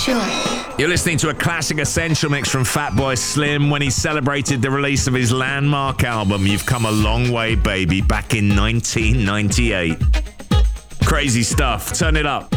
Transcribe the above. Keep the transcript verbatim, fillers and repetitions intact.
Sure. You're listening to a classic Essential mix from Fatboy Slim when he celebrated the release of his landmark album, You've Come a Long Way, Baby, back in nineteen ninety-eight. Crazy stuff. Turn it up.